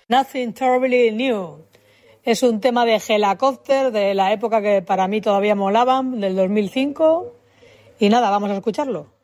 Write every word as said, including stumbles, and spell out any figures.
Nothing Terribly New. Es un tema de Helicopter de la época que para mí todavía molaban, del dos mil cinco. Y nada, vamos a escucharlo.